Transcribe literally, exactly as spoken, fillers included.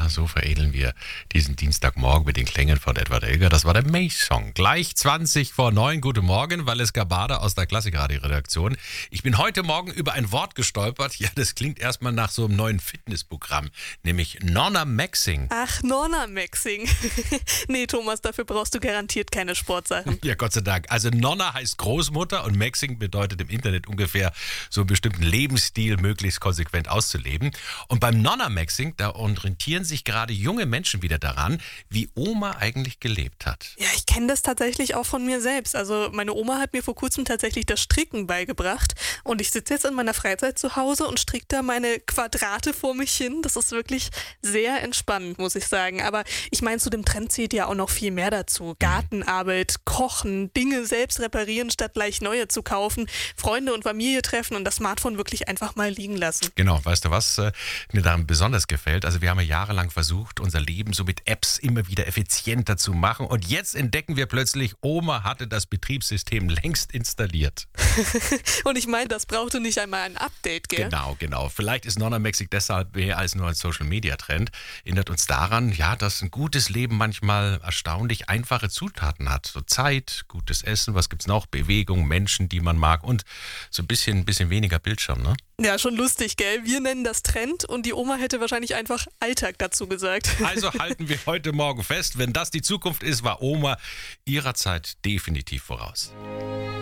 Ja, so veredeln wir diesen Dienstagmorgen mit den Klängen von Edward Elgar. Das war der May-Song. Gleich zwanzig vor neun. Guten Morgen, Valeska Bader aus der Klassikradio-Redaktion. Ich bin heute Morgen über ein Wort gestolpert. Ja, das klingt erstmal nach so einem neuen Fitnessprogramm, nämlich Nonna Maxing. Ach, Nonna Maxing. Nee, Thomas, dafür brauchst du garantiert keine Sportsachen. Ja, Gott sei Dank. Also Nonna heißt Großmutter und Maxing bedeutet im Internet ungefähr so einen bestimmten Lebensstil möglichst konsequent auszuleben. Und beim Nonna Maxing, da orientieren sich gerade junge Menschen wieder daran, wie Oma eigentlich gelebt hat. Ja, ich kenne das tatsächlich auch von mir selbst. Also meine Oma hat mir vor kurzem tatsächlich das Stricken beigebracht und ich sitze jetzt in meiner Freizeit zu Hause und stricke da meine Quadrate vor mich hin. Das ist wirklich sehr entspannend, muss ich sagen. Aber ich meine, zu dem Trend zählt ja auch noch viel mehr dazu. Gartenarbeit, Kochen, Dinge selbst reparieren, statt gleich neue zu kaufen, Freunde und Familie treffen und das Smartphone wirklich einfach mal liegen lassen. Genau, weißt du, was äh, mir daran besonders gefällt? Also wir haben ja jahrelang versucht, unser Leben so mit Apps immer wieder effizienter zu machen und jetzt entdecken wir plötzlich, Oma hatte das Betriebssystem längst installiert. Und ich meine, das brauchte nicht einmal ein Update, gell? Genau, genau. Vielleicht ist Nonna Maxing deshalb mehr als nur ein Social-Media-Trend. Erinnert uns daran, ja, dass ein gutes Leben manchmal erstaunlich einfache Zutaten hat. So Zeit, gutes Essen, was gibt's noch? Bewegung, Menschen, die man mag und so ein bisschen, ein bisschen weniger Bildschirm, ne? Ja, schon lustig, gell? Wir nennen das Trend und die Oma hätte wahrscheinlich einfach Alltag dazu gesagt. Also halten wir heute Morgen fest, wenn das die Zukunft ist, war Oma ihrer Zeit definitiv voraus.